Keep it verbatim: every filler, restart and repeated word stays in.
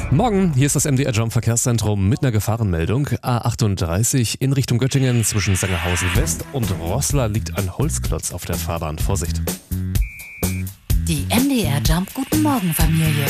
Morgen, hier ist das M D R Jump Verkehrszentrum mit einer Gefahrenmeldung. A achtunddreißig in Richtung Göttingen zwischen Sangerhausen West und Roßla liegt ein Holzklotz auf der Fahrbahn. Vorsicht! Die M D R Jump Guten Morgen Familie.